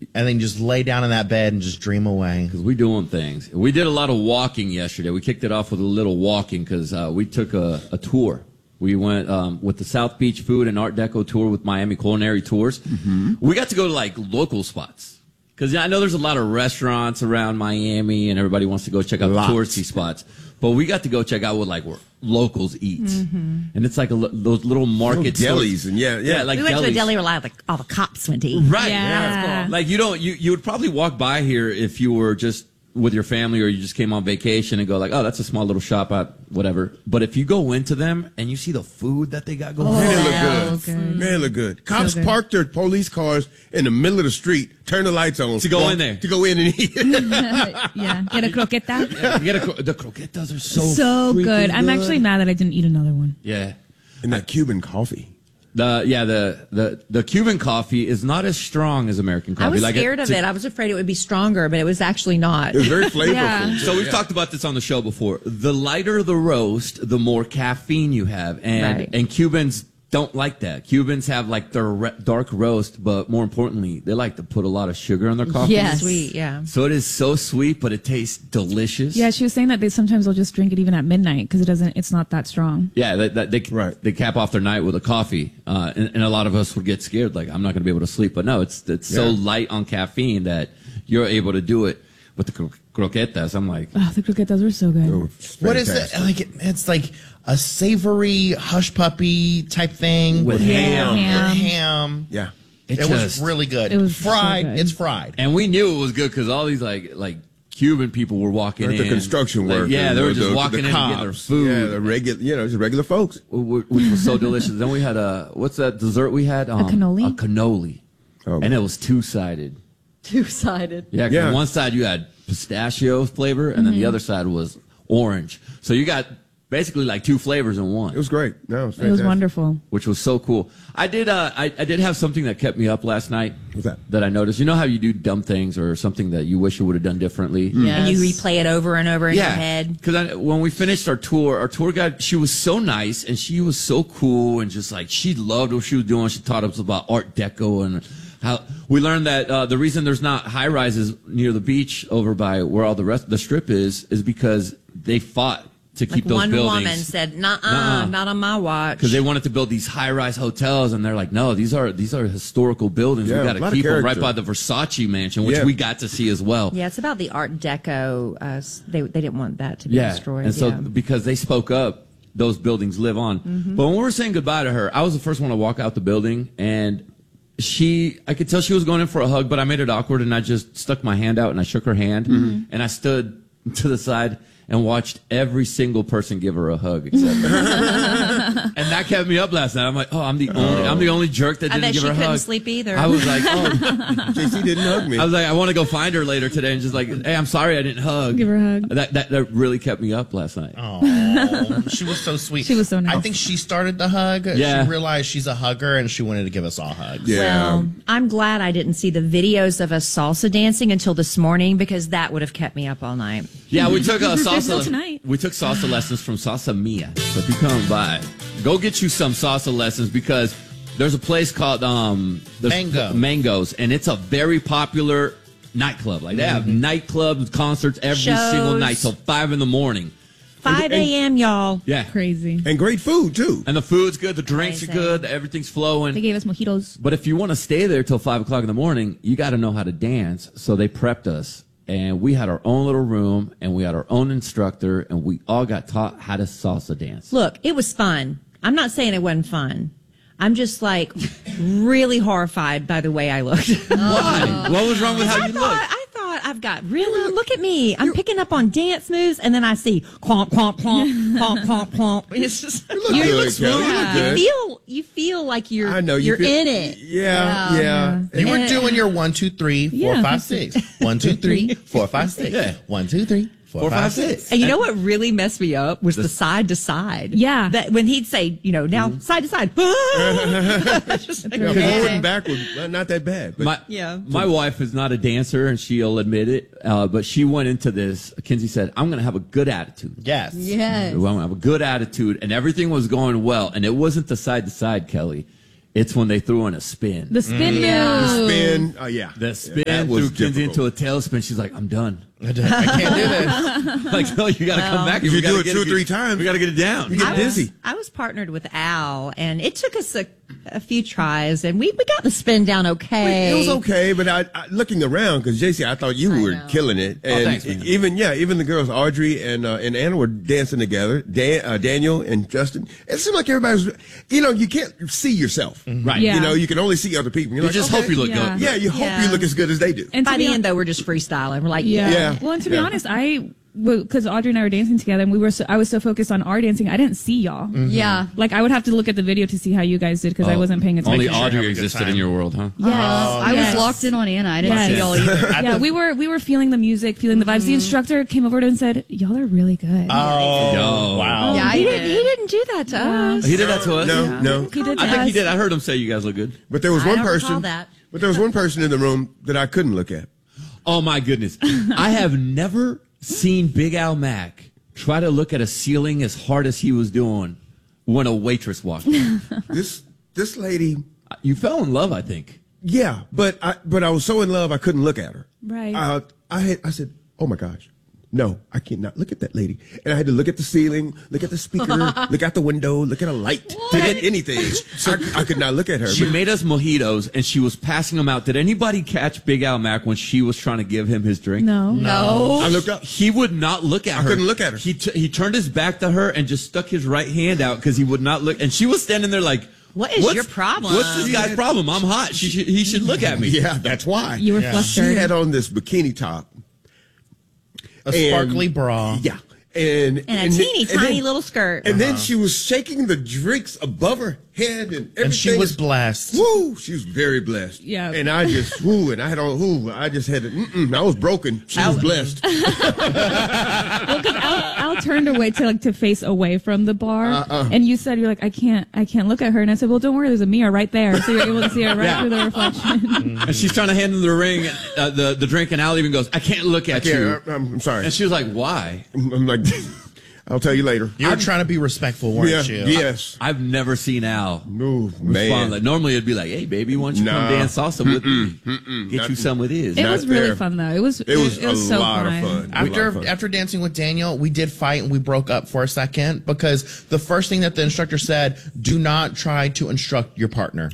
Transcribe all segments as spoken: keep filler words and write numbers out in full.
and then just lay down in that bed and just dream away. Because we doing things. We did a lot of walking yesterday. We kicked it off with a little walking because uh, we took a, a tour. We went um, with the South Beach Food and Art Deco tour with Miami Culinary Tours. Mm-hmm. We got to go to like local spots. Because yeah, I know there's a lot of restaurants around Miami and everybody wants to go check out Lots. touristy spots. But we got to go check out what like where locals eat. Mm-hmm. And it's like a, those little market little delis. Stores. And yeah, yeah. yeah like we went delis. to a deli where all the, all the cops went to eat. Right. Yeah. yeah. Like you don't, you, you would probably walk by here if you were just with your family or you just came on vacation and go like, oh, that's a small little shop out, whatever. But if you go into them and you see the food that they got going oh, on. Man, they look good. good. Man, they look good. Cops so good. park their police cars in the middle of the street, turn the lights on. To go walk, in there. To go in and eat. yeah. Get a croqueta. Yeah, you get a, the croquetas are so So good. good. I'm actually mad that I didn't eat another one. Yeah. And that Cuban coffee. The yeah the, the the Cuban coffee is not as strong as American coffee. I was like scared it, of to, it. I was afraid it would be stronger, but it was actually not. It was very flavorful. yeah. So we've yeah. talked about this on the show before. The lighter the roast, the more caffeine you have, and Right. and Cubans don't like that. Cubans have like their re- dark roast, but more importantly, they like to put a lot of sugar in their coffee. Yes. Sweet, yeah. So it is so sweet, but it tastes delicious. Yeah, she was saying that they sometimes will just drink it even at midnight because it doesn't. It's not that strong. Yeah, they, they, they, Right. they cap off their night with a coffee, uh, and, and a lot of us would get scared, like I'm not going to be able to sleep. But no, it's it's so Yeah. light on caffeine that you're able to do it. With the cro- croquetas, I'm like, Oh, the croquetas were so good. Oh, What is it? fantastic. Like it, it's like a savory hush puppy type thing With ham. ham. With ham. Yeah. It It, was just- really good. it was so fried. good. It's fried. and we knew it was good because all these like like Cuban people were walking Like in, the construction Like, workers. Yeah, they were the- just the- walking the in and getting their cops. food. Yeah, the regular, you know, just regular folks. wh- which was so delicious. Then we had a what's that dessert we had? Um, cannoli? A cannoli, Oh, and man. it was two sided. Two-sided. Yeah, 'cause Yeah. on one side you had pistachio flavor, and then the other side was orange. So you got basically like two flavors in one. It was great. No, it was It fantastic. was wonderful. Which was so cool. I did. Uh, I, I did have something that kept me up last night. What's that? That I noticed. You know how you do dumb things or something that you wish you would have done differently. And you replay it over and over in your head. Because when we finished our tour, our tour guide, she was so nice and she was so cool and just like she loved what she was doing. She taught us about Art Deco and how we learned that uh, the reason there's not high rises near the beach over by where all the rest the strip is is because they fought to keep Like those one buildings. woman said, "Nuh-uh, Nuh-uh. not on my watch." Because they wanted to build these high-rise hotels, and they're like, "No, these are these are historical buildings. Yeah, we a got lot to of keep them right character. by the Versace mansion, which Yeah. we got to see as well." Yeah, it's about the Art Deco. Uh, s- they they didn't want that to be Yeah, destroyed. and so yeah. because they spoke up, those buildings live on. But when we were saying goodbye to her, I was the first one to walk out the building, and she, I could tell she was going in for a hug, but I made it awkward, and I just stuck my hand out and I shook her hand, and I stood to the side and watched every single person give her a hug except her. And that kept me up last night. I'm like, oh, I'm the only, I'm the only jerk that I didn't bet give she her a couldn't hug. sleep either. I was like, oh, J C didn't hug me. I was like, I want to go find her later today and just like, hey, I'm sorry I didn't hug. Give her a hug. That that, that really kept me up last night. Oh, she was so sweet. She was so nice. I think she started the hug. Yeah. She realized she's a hugger and she wanted to give us all hugs. Yeah. Well, I'm glad I didn't see the videos of us salsa dancing until this morning because that would have kept me up all night. Yeah, we took a still salsa. tonight. We took salsa lessons from Salsa Mia. So if you come by, go get you some salsa lessons because there's a place called um there's Mango. Mangoes, and it's a very popular nightclub. Like they have nightclubs, concerts every Shows. single night till five in the morning. five a.m., y'all. Yeah, Crazy. And great food, too. and the food's good, the drinks are Amazing. good, everything's They flowing. gave us mojitos. But if you want to stay there till five o'clock in the morning, you got to know how to dance. So they prepped us. And we had our own little room, and we had our own instructor, and we all got taught how to salsa dance. Look, it was fun. I'm not saying it wasn't fun. I'm just like really horrified by the way I looked. Why? What was wrong with how I you thought, looked? I thought I've got really look at me. I'm picking up on dance moves, and then I see clomp, clomp, clomp, clomp, clomp, clomp. It's just You look good, Kelly. You look you good. feel you feel like you're I know. You you're feel- in it. Yeah, yeah. You were Yeah. doing your one, two, three, four, Yeah. five, six. One, two, three, four, five, six. Yeah. One, two, three, four, Four, five, five, six. six. And you know what really messed me up was the side to side. Yeah. That when he'd say, you know, now side to side. Just like, Yeah, okay. forward and backward, uh, not that bad. But My, Yeah. my wife is not a dancer, and she'll admit it. Uh, but she went into this. Kinsey said, "I'm going to have a good attitude. Yes. Yes. I'm going to have a good attitude," and everything was going well. And it wasn't the side to side, Kelly. It's when they threw in a spin. The spin Yeah. move. Spin. Oh yeah. The spin Yeah, that was threw Kinsey into difficult. a tailspin. She's like, I'm done. I can't do this. Like, no, you got to come back. If We you gotta do it get two or three times, we got to get it down. you get I was, dizzy. I was partnered with Al, and it took us a, a few tries, and we, we got the spin down okay. It was okay, but I, I looking around because J C, I thought you I were know. killing it, and Oh, thanks, man. even yeah, even the girls Audrey and uh, and Anna were dancing together. Dan, uh, Daniel and Justin. It seemed like everybody was, you know, you can't see yourself, Right. Yeah. You know, you can only see other people. You're You like, just okay. hope you look Yeah. good. Yeah, you hope Yeah. you look as good as they do. And to By be the hon- end, though, we're just freestyling. We're like, Yeah. yeah. Yeah. Well, and to be Yeah. honest, I because Audrey and I were dancing together, and we were so, I was so focused on our dancing, I didn't see y'all. Yeah. Like I would have to look at the video to see how you guys did because I Oh, wasn't paying attention. Only Making sure you Audrey have a good existed in time. your world, huh? Yes. I yes. was locked in on Anna. I didn't Yes. see y'all either. At Yeah, the- we were we were feeling the music, feeling the vibes. The instructor came over to and said, "Y'all are really good." Oh, Yo. wow. Yeah, I He did. didn't, he didn't do that to us. He did that to us. No, no. he did. To I think us. he did. I heard him say you guys look good. But there was I one don't person. recall that. But there was one person in the room that I couldn't look at. Oh my goodness. I have never seen Big Al Mack try to look at a ceiling as hard as he was doing when a waitress walked in. This this lady. You fell in love, I think. Yeah, but I but I was so in love I couldn't look at her. Right. Uh, I had I said, "Oh my gosh, no, I cannot look at that lady." And I had to look at the ceiling, look at the speaker, look out the window, look at a light, look at anything. I, I could not look at her. She But made us mojitos and she was passing them out. Did anybody catch Big Al Mack when she was trying to give him his drink? No. No. I looked up. He would not look at her. couldn't look at her. He t- he turned his back to her and just stuck his right hand out because he would not look. And she was standing there like, What is "What's- your problem?" What's this guy's problem? I'm hot. She should, he should look at me." Yeah, that's why. You were Yeah. She flustered. had on this bikini top. A And- sparkly bra. Yeah. And, And a and teeny then- tiny then- little skirt. And then she was shaking the drinks above her head and everything. And she was blessed. Woo! She was very blessed. Yeah. And I just, woo, and I had on, woo, I just had, mm-mm, I was broken. She was blessed. Well, because Al, Al turned away to like to face away from the bar, Uh-uh. and you said you're like, I can't, I can't look at her, and I said, well, don't worry, there's a mirror right there, so you're able to see her right Yeah. through the reflection. And she's trying to hand him the ring, uh, the the drink, and Al even goes, "I can't look at Yeah, you." I'm, I'm sorry. And she was like, "Why?" I'm like, I'll tell you later. You were trying to be respectful, weren't Yeah, you? yes. I've never seen Al No, respond man. like. Normally it'd be like, "Hey, baby, why don't you come Nah. dance salsa with me? Get you Nothing. some with his." It Not was really there. fun though. It was, It was, it was a so lot fun. of fun. It was a lot After of fun. after dancing with Daniel, we did fight and we broke up for a second because the first thing that the instructor said, "Do not try to instruct your partner."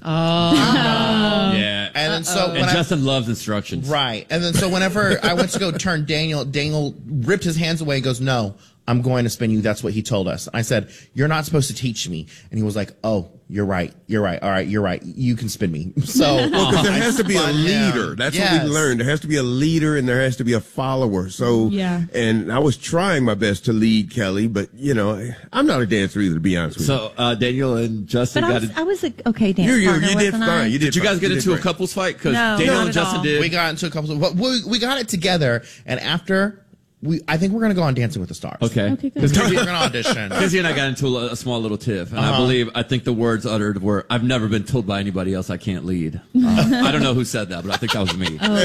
yeah. And then so when And I, Justin loves instructions. right, and then so whenever I went to go turn Daniel, Daniel ripped his hands away and goes, "No, I'm going to spin you." That's what he told us. I said, "You're not supposed to teach me," and he was like, "Oh, you're right, you're right, all right, you're right. You can spin me." So Well, because there I has to be a spun him. leader. That's Yes. what we learned. There has to be a leader and there has to be a follower. So, Yeah. and I was trying my best to lead Kelly, but you know, I'm not a dancer either, to be honest with you. So uh, Daniel and Justin But I got was, it. I was a okay dance You, you, partner, you did wasn't fine. I? You did Did you fine. guys get did into a great. couples fight? Because No, Daniel not and at Justin all. did. We got into a couple of, we, we got it together, and after, we I think we're going to go on Dancing with the Stars. Okay. Okay, good. Because we're going to audition. Kizzy and I got into a, a small little tiff, and I Uh-huh. believe I think the words uttered were, "I've never been told by anybody else I can't lead." Uh, I don't know who said that, but I think that was me. Oh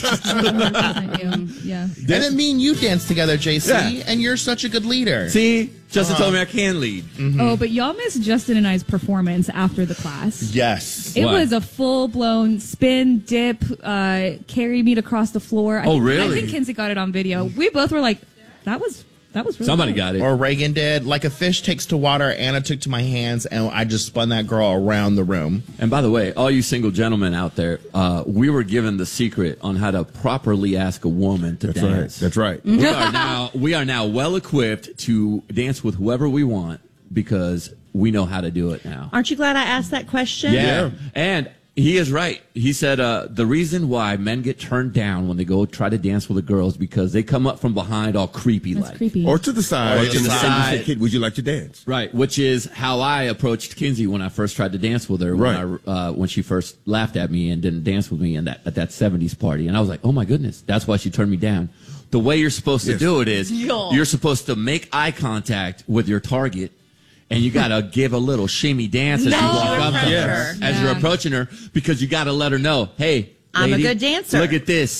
yeah, yeah. And then me and you danced together, J C, Yeah. and you're such a good leader. See, Justin told me I can lead. Oh, but y'all missed Justin and I's performance after the class. Yes. It What? was a full blown spin, dip, uh, carry meat across the floor. I Oh, think, really? I think Kinsey got it on video. We both were like, that was that was really Somebody cool. got it. Or Reagan did. Like a fish takes to water, Anna took to my hands, and I just spun that girl around the room. And by the way, all you single gentlemen out there, uh, we were given the secret on how to properly ask a woman to That's right. dance. That's right. We are now we are now well equipped to dance with whoever we want because we know how to do it now. Aren't you glad I asked that question? Yeah. And he is right. He said uh, the reason why men get turned down when they go try to dance with a girl is because they come up from behind all creepy That's like. creepy. Or to the side. Or to and the say, side. "Kid, would you like to dance?" Right, which is how I approached Kinsey when I first tried to dance with her. Right. When, I, uh, when she first laughed at me and didn't dance with me in that, at that seventies party. And I was like, oh my goodness, that's why she turned me down. The way you're supposed to Yes. do it is Yeah. you're supposed to make eye contact with your target. And you got to give a little shimmy dance as No, you walk up to approach her, her. as you're approaching her, because you got to let her know, hey, I'm a lady, good dancer. Look at this.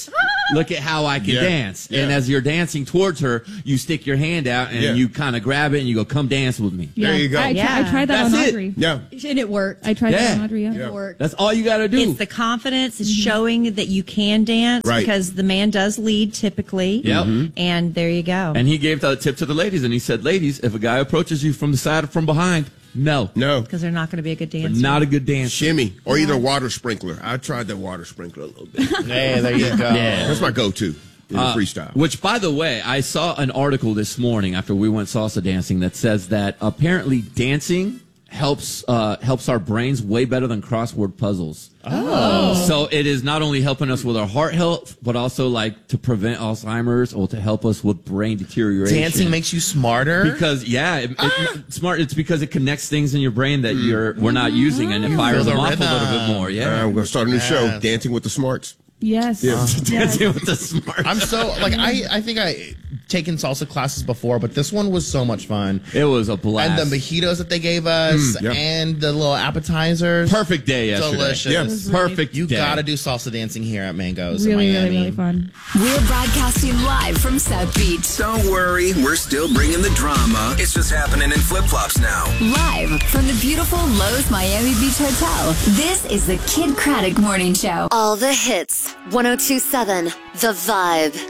look at how I can Yeah. dance. Yeah. And as you're dancing towards her, you stick your hand out and Yeah. you kind of grab it and you go, come dance with me. Yeah. There you go. I, Yeah. I tried that That's on it. Audrey. Yeah. And it worked. I tried Yeah. that on Audrey. Yeah. Yeah. It worked. That's all you got to do. It's the confidence. It's showing that you can dance Right. because the man does lead typically. Yep. Mhm. And there you go. And he gave the tip to the ladies and he said, ladies, if a guy approaches you from the side or from behind, no. No. Because they're not going to be a good dancer. Not a good dancer. Shimmy or either water sprinkler. I tried the water sprinkler a little bit. Hey, there you go. Yeah. That's my go-to in Uh, freestyle. Which, by the way, I saw an article this morning after we went salsa dancing that says that apparently dancing helps uh, helps our brains way better than crossword puzzles. Oh. So it is not only helping us with our heart health, but also like to prevent Alzheimer's or to help us with brain deterioration. Dancing makes you smarter. Because yeah, it, it, smart. It's because it connects things in your brain that you're we're not using, and it fires the them off a rhythm. little bit more. Uh, Yeah, I'm going to start a new show, Yes. Dancing with the Smarts. Yes. Yes. dancing with the smart. I'm so like I I think I taken salsa classes before, but this one was so much fun. It was a blast. And the mojitos that they gave us, Mm, yeah. and the little appetizers. Perfect day yesterday. Delicious. Yeah. It was really- Perfect. You day. gotta do salsa dancing here at Mangoes Really, in really, Miami. really fun. We're broadcasting live from South Beach. Don't worry, we're still bringing the drama. It's just happening in flip-flops now. Live from the beautiful Lowe's Miami Beach Hotel. This is the Kid Craddock Morning Show. All the hits. one oh two point seven The Vibe.